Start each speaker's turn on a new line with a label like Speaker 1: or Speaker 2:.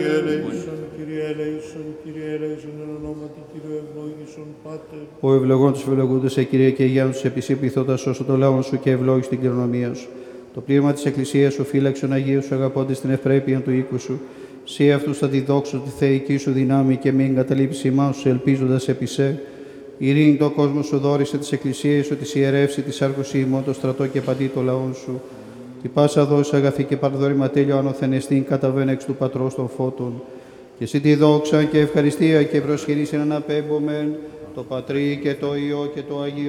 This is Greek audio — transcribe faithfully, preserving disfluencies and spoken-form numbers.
Speaker 1: Κύριε ελέησον, Κύριε ελέησον, Κύριε ελέησον, εν ονόματι Κύριε ευλόγησον, Πάτερ.
Speaker 2: Ο ευλογών τους ευλογούνται σε Κύριε και Αγιάνου τους επισήπηθοντας όσο το λαόν σου και ευλόγης την κληρονομία σου. Το πνεύμα της Εκκλησίας σου φύλαξον Αγίου σου αγαπώντες την ευπρέπεια του οίκου σου. Σύ αυτούς θα τη δόξω τη θεϊκή σου δυνάμει και μην εγκαταλείψει ημάς σου ελπίζοντας επί σε. Ειρήνη το κόσμο σου δόρισε της Εκκλησίας σου, της ιερεύση, της άργωση ημών το στρατό και παντή το λαόν σου. Τη πάσα δόση αγαθή και παρδόρημα τέλειο άνωθεν εστίν καταβέν εξ του Πατρός των φώτων. Και εσύ τη δόξα και ευχαριστία και προσχειρήσιν αναπέμπομεν το Πατρί και το Υιό και το Αγίο